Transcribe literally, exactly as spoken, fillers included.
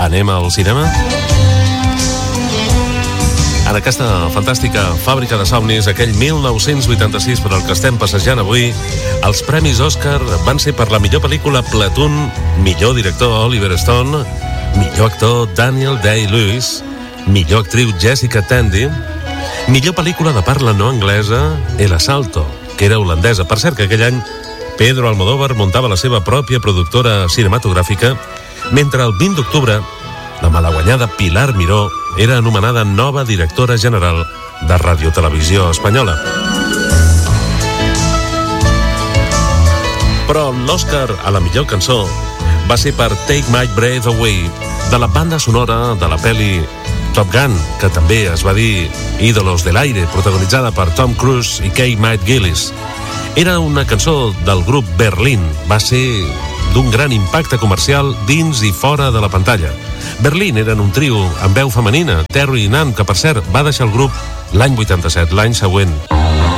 Anem al cinema? En aquesta fantàstica fàbrica de somnis, aquell mil nou-cents vuitanta-sis per al que estem passejant avui, els premis Òscar van ser per la millor pel·lícula Platoon, millor director Oliver Stone, millor actor Daniel Day-Lewis, millor actriu Jessica Tandy, millor pel·lícula de parla no anglesa El Asalto, que era holandesa. Per cert que aquell any Pedro Almodóvar muntava la seva pròpia productora cinematogràfica, mentre el vint d'octubre la malaguanyada Pilar Miró era anomenada nova directora general de Ràdio Televisió Espanyola. Però l'Òscar a la millor cançó va ser per Take My Breath Away, de la banda sonora de la pel·li Top Gun, que també es va dir Ídolos del Aire, protagonitzada per Tom Cruise i Kate McGillis. Era una cançó del grup Berlín, va ser d'un gran impacte comercial dins i fora de la pantalla. Berlín eren un trio amb veu femenina, Terry i Nam, que per cert va deixar el grup l'any vuitanta-set, l'any següent.